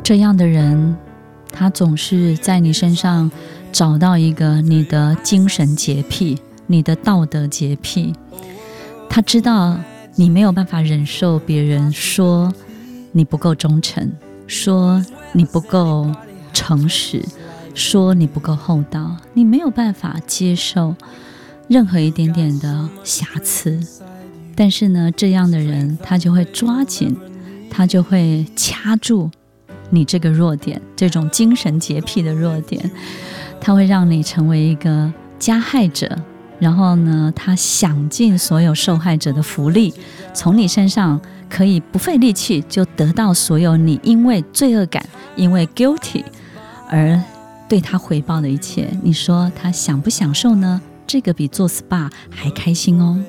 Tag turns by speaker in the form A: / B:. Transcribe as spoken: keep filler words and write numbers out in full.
A: 这样的人，他总是在你身上找到一个你的精神洁癖，你的道德洁癖。他知道你没有办法忍受别人说你不够忠诚，说你不够诚实，说你不够厚道，你没有办法接受任何一点点的瑕疵。但是呢，这样的人他就会抓紧，他就会掐住你这个弱点，这种精神洁癖的弱点，他会让你成为一个加害者，然后呢，他享尽所有受害者的福利，从你身上可以不费力气就得到所有你因为罪恶感，因为 guilty 而对他回报的一切。你说他享不享受呢？这个比做 S P A 还开心哦。